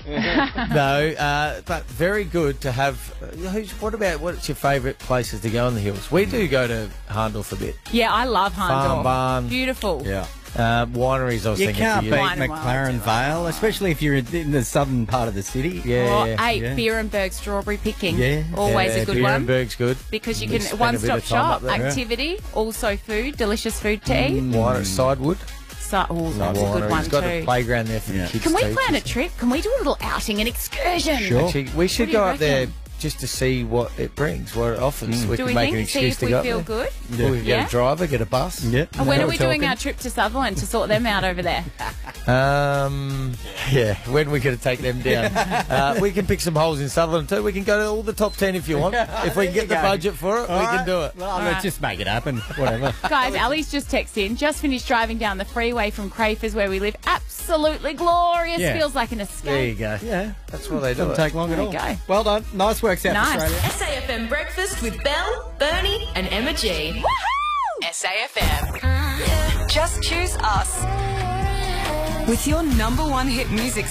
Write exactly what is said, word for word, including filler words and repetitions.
no, uh, but very good to have. Uh, who's, what about what's your favourite places to go on the hills? We do go to Harndorf a bit. Yeah, I love Harndorf. Farm Barn. Beautiful. Yeah. Uh, wineries, I was You thinking can't for beat you. Wine and McLaren Vale, especially if you're in the southern part of the city. Yeah, Oh, yeah. eight, yeah. Beerenberg strawberry picking. Yeah. Always yeah, a good one. Beerenberg's good. Because you We can spent a bit one-stop of time up shop, there. activity, also food, delicious food to eat. Wine at Sidewood. So, oh, that's a Winery. good one It's got too. a playground there for Yeah. the kids. Can we too, plan a just- trip? Can we do a little outing, an excursion? Sure. Actually, we should What do you go up there reckon? just to see what it brings, what it offers. We Do can we make an think? See excuse if to we go up feel there. good? Or we can Yeah. get a driver, get a bus. Yeah. And when Now are we we're doing talking. our trip to Sutherland to sort them out over there? Um, yeah, when we're going to take them down. uh, we can pick some holes in Sutherland too. We can go to all the top ten if you want. If we can get the go. budget for it, All we right. can do it. Well, All let's right. just make it happen. Whatever. Guys, Ali's just texted in. Just finished driving down the freeway from Crafers where we live. Absolutely glorious. Yeah. Feels like an There you escape. go. Yeah. That's what they do. Doesn't it. take long at There all. you go. Well done. Nice work, South Nice. Australia. S A F M Breakfast with Belle, Bernie, and Emma G. Woohoo! S A F M. Just choose us. With your number one hit music